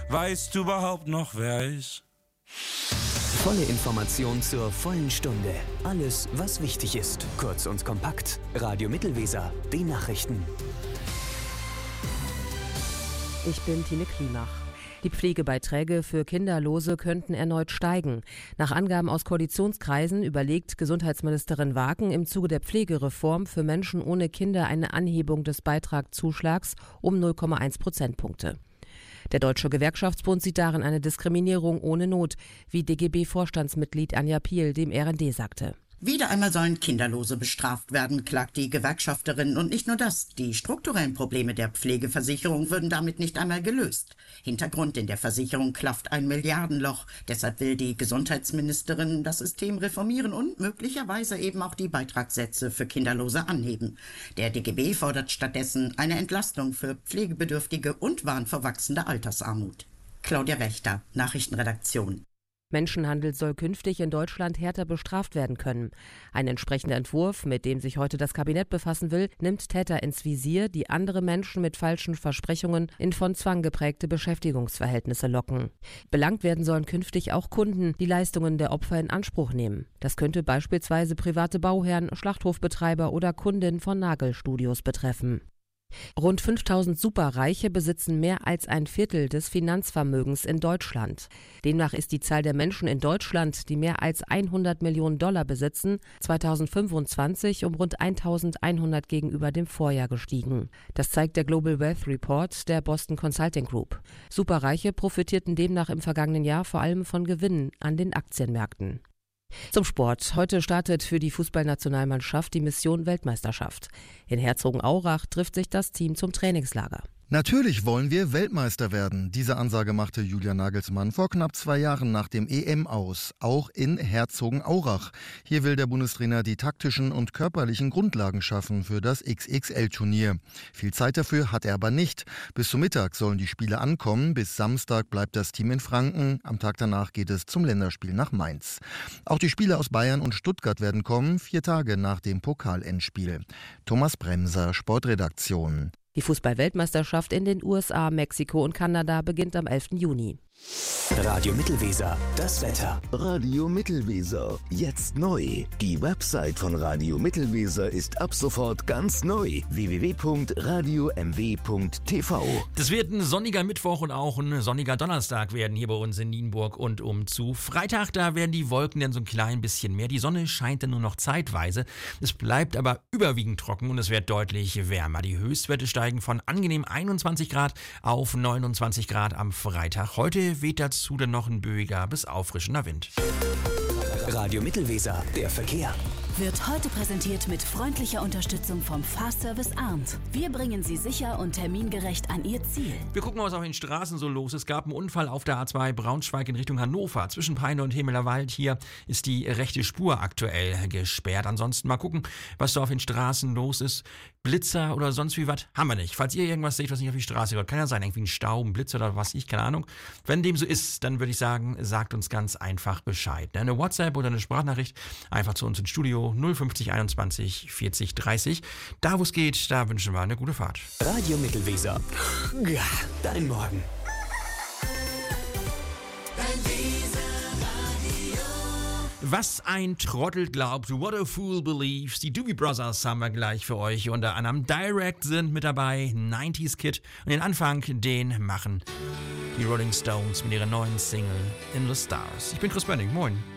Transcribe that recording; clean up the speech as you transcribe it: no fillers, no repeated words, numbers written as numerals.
Weißt du überhaupt noch, wer er ist? Volle Information zur vollen Stunde. Alles, was wichtig ist. Kurz und kompakt. Radio Mittelweser. Die Nachrichten. Ich bin Tine Klimach. Die Pflegebeiträge für Kinderlose könnten erneut steigen. Nach Angaben aus Koalitionskreisen überlegt Gesundheitsministerin Wagen im Zuge der Pflegereform für Menschen ohne Kinder eine Anhebung des Beitragszuschlags um 0,1 Prozentpunkte. Der Deutsche Gewerkschaftsbund sieht darin eine Diskriminierung ohne Not, wie DGB-Vorstandsmitglied Anja Piel dem RND sagte. Wieder einmal sollen Kinderlose bestraft werden, klagt die Gewerkschafterin. Und nicht nur das, die strukturellen Probleme der Pflegeversicherung würden damit nicht einmal gelöst. Hintergrund: in der Versicherung klafft ein Milliardenloch. Deshalb will die Gesundheitsministerin das System reformieren und möglicherweise eben auch die Beitragssätze für Kinderlose anheben. Der DGB fordert stattdessen eine Entlastung für Pflegebedürftige und warnt vor wachsender Altersarmut. Claudia Wächter, Nachrichtenredaktion. Menschenhandel soll künftig in Deutschland härter bestraft werden können. Ein entsprechender Entwurf, mit dem sich heute das Kabinett befassen will, nimmt Täter ins Visier, die andere Menschen mit falschen Versprechungen in von Zwang geprägte Beschäftigungsverhältnisse locken. Belangt werden sollen künftig auch Kunden, die Leistungen der Opfer in Anspruch nehmen. Das könnte beispielsweise private Bauherren, Schlachthofbetreiber oder Kundinnen von Nagelstudios betreffen. Rund 5000 Superreiche besitzen mehr als ein Viertel des Finanzvermögens in Deutschland. Demnach ist die Zahl der Menschen in Deutschland, die mehr als 100 Millionen Dollar besitzen, 2025 um rund 1100 gegenüber dem Vorjahr gestiegen. Das zeigt der Global Wealth Report der Boston Consulting Group. Superreiche profitierten demnach im vergangenen Jahr vor allem von Gewinnen an den Aktienmärkten. Zum Sport. Heute startet für die Fußballnationalmannschaft die Mission Weltmeisterschaft. In Herzogenaurach trifft sich das Team zum Trainingslager. Natürlich wollen wir Weltmeister werden. Diese Ansage machte Julian Nagelsmann vor knapp 2 Jahren nach dem EM aus, auch in Herzogenaurach. Hier will der Bundestrainer die taktischen und körperlichen Grundlagen schaffen für das XXL-Turnier. Viel Zeit dafür hat er aber nicht. Bis zum Mittag sollen die Spiele ankommen. Bis Samstag bleibt das Team in Franken. Am Tag danach geht es zum Länderspiel nach Mainz. Auch die Spieler aus Bayern und Stuttgart werden kommen, 4 Tage nach dem Pokalendspiel. Thomas Bremser, Sportredaktion. Die Fußball-Weltmeisterschaft in den USA, Mexiko und Kanada beginnt am 11. Juni. Radio Mittelweser, das Wetter. Radio Mittelweser, jetzt neu. Die Website von Radio Mittelweser ist ab sofort ganz neu. www.radiomw.tv. Das wird ein sonniger Mittwoch und auch ein sonniger Donnerstag werden hier bei uns in Nienburg und umzu. Freitag, da werden die Wolken dann so ein klein bisschen mehr. Die Sonne scheint dann nur noch zeitweise. Es bleibt aber überwiegend trocken und es wird deutlich wärmer. Die Höchstwerte steigen von angenehm 21 Grad auf 29 Grad am Freitag. Heute weht dazu dann noch ein böiger bis auffrischender Wind. Radio Mittelweser, der Verkehr. Wird heute präsentiert mit freundlicher Unterstützung vom Fahrservice Arndt. Wir bringen Sie sicher und termingerecht an Ihr Ziel. Wir gucken mal, was auf den Straßen so los ist. Es gab einen Unfall auf der A2 Braunschweig in Richtung Hannover. Zwischen Peine und Hemelerwald hier ist die rechte Spur aktuell gesperrt. Ansonsten mal gucken, was so auf den Straßen los ist. Blitzer oder sonst wie was haben wir nicht. Falls ihr irgendwas seht, was nicht auf die Straße gehört, kann ja sein, irgendwie ein Stau, ein Blitzer oder was keine Ahnung. Wenn dem so ist, dann würde ich sagen, sagt uns ganz einfach Bescheid. Eine WhatsApp oder eine Sprachnachricht einfach zu uns ins Studio 050 21 40 30. Da wo es geht, da wünschen wir eine gute Fahrt. Radio Mittelweser. Ja, dein Morgen. Was ein Trottel glaubt, what a fool believes. Die Doobie Brothers haben wir gleich für euch. Unter anderem Direct sind mit dabei, 90s Kid. Und den Anfang, den machen die Rolling Stones mit ihrer neuen Single In the Stars. Ich bin Chris Bönning, moin.